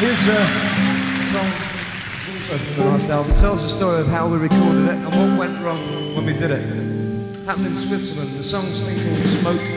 Here's a song also from the last album. It tells the story of how we recorded it and what went wrong when we did it. Happened in Switzerland. The song's thing called Smoke